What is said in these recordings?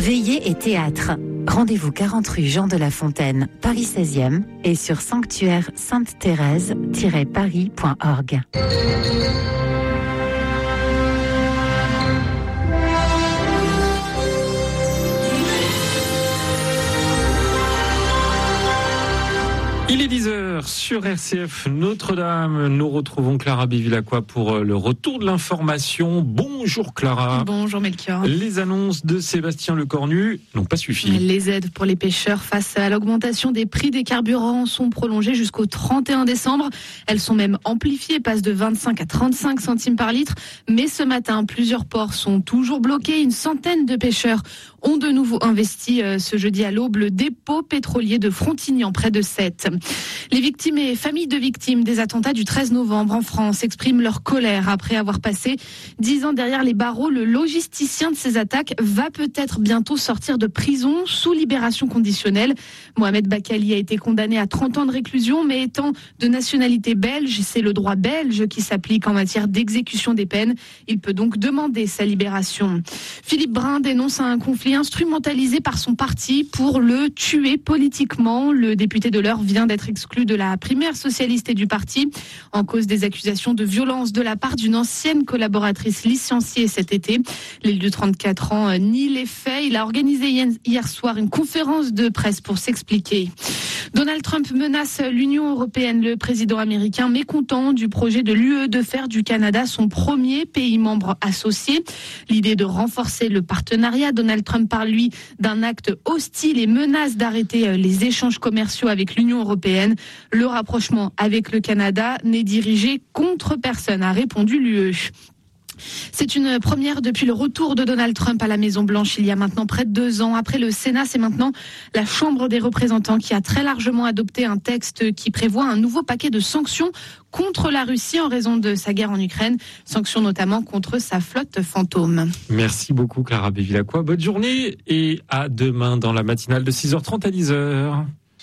Veillée et théâtre. Rendez-vous 40 rue Jean de La Fontaine, Paris 16e et sur sanctuaire-sainte-thérèse-paris.org. Il est 10h sur RCF Notre-Dame. Nous retrouvons Clara Bévilacqua pour le retour de l'information. Bonjour Clara. Bonjour Melchior. Les annonces de Sébastien Lecornu n'ont pas suffi. Les aides pour les pêcheurs face à l'augmentation des prix des carburants sont prolongées jusqu'au 31 décembre. Elles sont même amplifiées, passent de 25 à 35 centimes par litre. Mais ce matin, plusieurs ports sont toujours bloqués. Une centaine de pêcheurs ont de nouveau investi ce jeudi à l'aube le dépôt pétrolier de Frontignan, près de Sète. Les victimes et familles de victimes des attentats du 13 novembre en France expriment leur colère après avoir passé 10 ans derrière les barreaux. Le logisticien de ces attaques va peut-être bientôt sortir de prison sous libération conditionnelle. Mohamed Bakali a été condamné à 30 ans de réclusion, mais étant de nationalité belge, c'est le droit belge qui s'applique en matière d'exécution des peines. Il peut donc demander sa libération. Philippe Brun dénonce un conflit instrumentalisé par son parti pour le tuer politiquement. Le député de l'Eure vient d'être exclu de la primaire socialiste et du parti en cause des accusations de violence de la part d'une ancienne collaboratrice licenciée cet été. L'élu de 34 ans nie les faits. Il a organisé hier soir une conférence de presse pour s'expliquer. Donald Trump menace l'Union européenne. Le président américain mécontent du projet de l'UE de faire du Canada son premier pays membre associé. L'idée de renforcer le partenariat. Donald Trump parle, lui, d'un acte hostile et menace d'arrêter les échanges commerciaux avec l'Union européenne. Le rapprochement avec le Canada n'est dirigé contre personne, a répondu l'UE. C'est une première depuis le retour de Donald Trump à la Maison-Blanche il y a maintenant près de 2 ans. Après le Sénat, c'est maintenant la Chambre des représentants qui a très largement adopté un texte qui prévoit un nouveau paquet de sanctions contre la Russie en raison de sa guerre en Ukraine. Sanctions notamment contre sa flotte fantôme. Merci beaucoup Clara Bévilacqua. Bonne journée et à demain dans la matinale de 6h30 à 10h.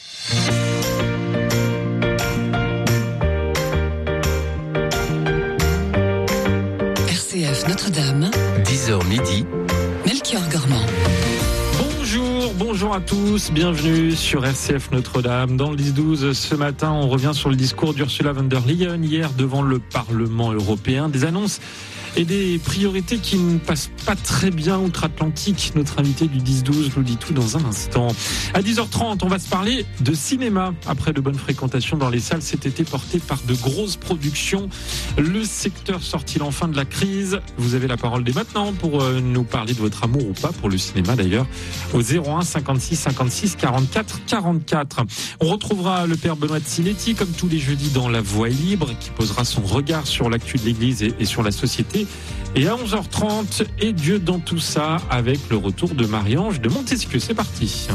RCF Notre-Dame, 10h midi, Melchior Gormand. Bonjour à tous, bienvenue sur RCF Notre-Dame. Dans le 10-12, ce matin, on revient sur le discours d'Ursula von der Leyen hier devant le Parlement européen. Des annonces et des priorités qui ne passent pas très bien outre-Atlantique. Notre invité du 10-12 nous dit tout dans un instant. À 10h30, on va se parler de cinéma. Après de bonnes fréquentations dans les salles cet été portées par de grosses productions, le secteur sort-il enfin de la crise? Vous avez la parole dès maintenant pour nous parler de votre amour ou pas pour le cinéma d'ailleurs, au 01 56 56 44 44. On retrouvera le père Benoît de Siletti comme tous les jeudis dans La Voix libre qui posera son regard sur l'actu de l'Église et sur la société. Et à 11h30, et Dieu dans tout ça, avec le retour de Marie-Ange de Montesquieu. C'est parti.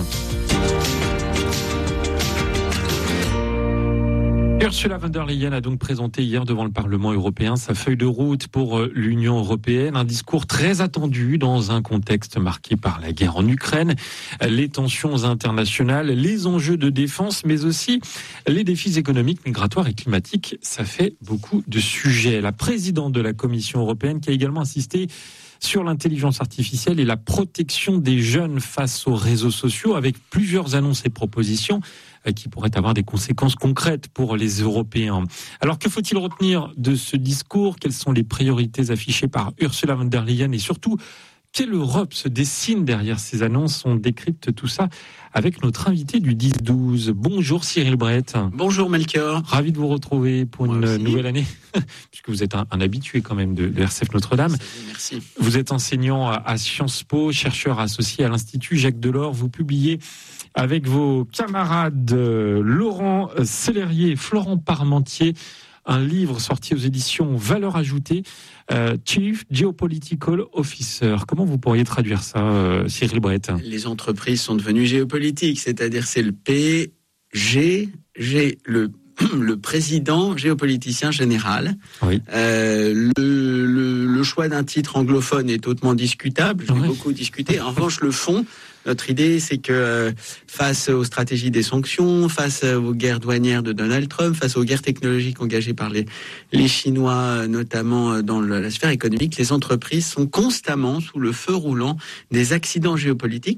Ursula von der Leyen a donc présenté hier devant le Parlement européen sa feuille de route pour l'Union européenne. Un discours très attendu dans un contexte marqué par la guerre en Ukraine, les tensions internationales, les enjeux de défense, mais aussi les défis économiques, migratoires et climatiques. Ça fait beaucoup de sujets. La présidente de la Commission européenne qui a également insisté sur l'intelligence artificielle et la protection des jeunes face aux réseaux sociaux avec plusieurs annonces et propositions qui pourraient avoir des conséquences concrètes pour les Européens. Alors que faut-il retenir de ce discours? Quelles sont les priorités affichées par Ursula von der Leyen et surtout, quelle Europe se dessine derrière ces annonces? On décrypte tout ça avec notre invité du 10-12. Bonjour Cyril Brett. Bonjour Melchior. Ravi de vous retrouver pour une nouvelle année, puisque vous êtes un habitué quand même de RCF Notre-Dame. Merci. Vous êtes enseignant à Sciences Po, chercheur associé à l'Institut Jacques Delors. Vous publiez avec vos camarades Laurent Sellerier et Florent Parmentier un livre sorti aux éditions Valeurs Ajoutées, Chief Geopolitical Officer. Comment vous pourriez traduire ça, Cyril Brett? Les entreprises sont devenues géopolitiques, c'est-à-dire c'est le PGG, le président géopoliticien général. Oui. Le choix d'un titre anglophone est hautement discutable, j'ai beaucoup discuté. En revanche, le fond, notre idée, c'est que face aux stratégies des sanctions, face aux guerres douanières de Donald Trump, face aux guerres technologiques engagées par les Chinois, notamment dans la sphère économique, les entreprises sont constamment sous le feu roulant des accidents géopolitiques